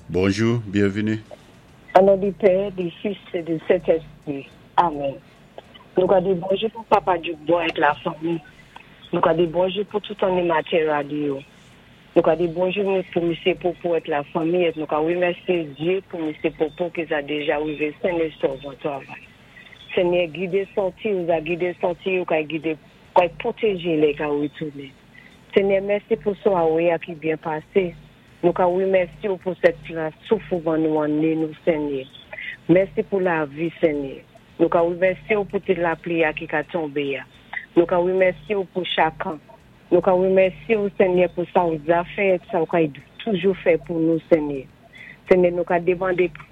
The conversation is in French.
Bonjour, bienvenue. Au nom du Père, du Fils et du Saint-Esprit. Amen. Nous avons dit bonjour pour Papa Dubois avec la famille. Nous avons dit bonjour pour tout animateur radio. Nous avons dit bonjour pour M. Popo avec la famille. Et nous avons remercié Dieu pour M. Popo qui a déjà ouvert Seigneur sur votre travail. Seigneur, guidez sortir, vous avez guidé sortir, vous avez guidé, vous avez protégé les gars retourner. Seigneur, merci pour ce qui est bien passé. Nous avons remercié pour cette place, souffrant nous, Seigneur. Merci pour la vie, Seigneur. Nous avons remercié pour toute la pluie qui a tombé. Nous avons remercié pour chacun. Nous avons remercié, Seigneur, pour ça, vous avez fait, ça, vous avez toujours fait pour nous, Seigneur. Seigneur, nous avons demandé